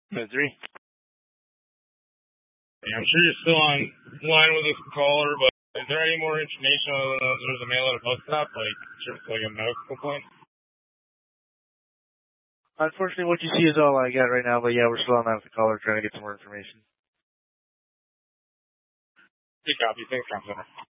Misery. Yeah, I'm sure you're still on line with this caller, but is there any more information other than there's a mail out of post stop, like a medical complaint? Unfortunately, what you see is all I got right now, but yeah, we're still on that with the caller trying to get some more information. Good copy. Thanks, Counselor.